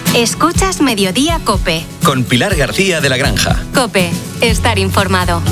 Escuchas Mediodía COPE. Con Pilar García de la Granja. COPE, estar informado.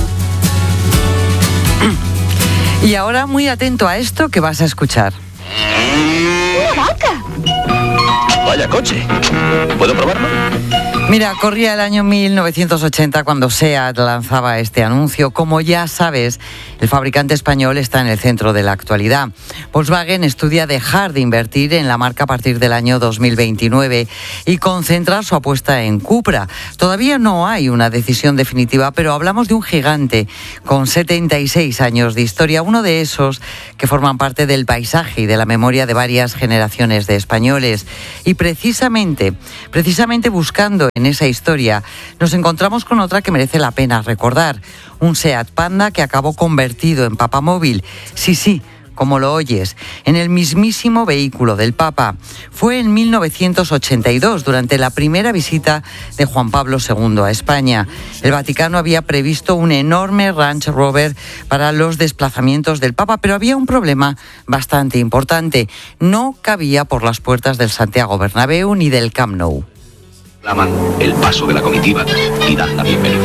Y ahora muy atento a esto que vas a escuchar. ¡Una vaca! Vaya coche. ¿Puedo probarlo? Mira, corría el año 1980 cuando SEAT lanzaba este anuncio. Como ya sabes, el fabricante español está en el centro de la actualidad. Volkswagen estudia dejar de invertir en la marca a partir del año 2029 y concentrar su apuesta en Cupra. Todavía no hay una decisión definitiva, pero hablamos de un gigante con 76 años de historia, uno de esos que forman parte del paisaje y de la memoria de varias generaciones de españoles. Y precisamente buscando en esa historia, nos encontramos con otra que merece la pena recordar. Un SEAT Panda que acabó convertido en papamóvil. Sí, como lo oyes, en el mismísimo vehículo del Papa. Fue en 1982, durante la primera visita de Juan Pablo II a España. El Vaticano había previsto un enorme Range Rover para los desplazamientos del Papa, pero había un problema bastante importante. No cabía por las puertas del Santiago Bernabéu ni del Camp Nou. Claman el paso de la comitiva y dan la bienvenida.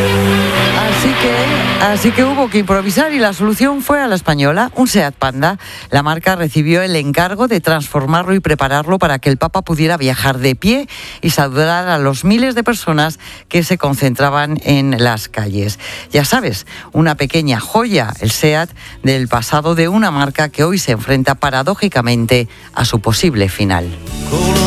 Así que hubo que improvisar y la solución fue a la española, un SEAT Panda. La marca recibió el encargo de transformarlo y prepararlo para que el Papa pudiera viajar de pie y saludar a los miles de personas que se concentraban en las calles. Ya sabes, una pequeña joya, el SEAT del pasado de una marca que hoy se enfrenta paradójicamente a su posible final.